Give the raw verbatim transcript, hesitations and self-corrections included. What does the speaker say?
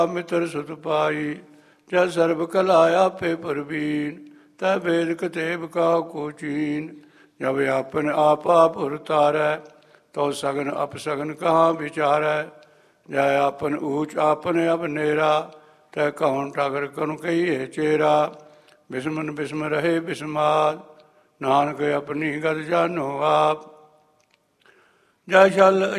ਮਿੱਤਰ ਸੁਤ ਪਾਈ, ਜੈ ਸਰਬ ਕਲਾ ਆਪੇ ਪਰਵੀਨ, ਤੈ ਵੇਦ ਕਤੇਬ ਕਾਹੂ ਕੋ ਚੀਨ। ਜਬ ਆਪਨ ਆਪਾ ਪੁਰ ਤਾਰੈ, ਤੋ ਸਗਨ ਅਪਸਗਨ ਕਹਾਂ ਵਿਚਾਰੈ। ਜੈ ਆਪਨ ਊਚ ਆਪਨ ਅਬ ਨੇਰਾ, ਤੈ ਕੌਣ ਠਾਕਰ ਕਨ ਕਹੀਏ ਚੇਰਾ। ਬਿਸਮਨ ਬਿਸਮ ਰਹੇ ਬਿਸਮਾਦ, ਨਾਨਕ ਆਪਣੀ ਗਤ ਜਾਨੋ ਆਪ। ਜੈ ਛਲ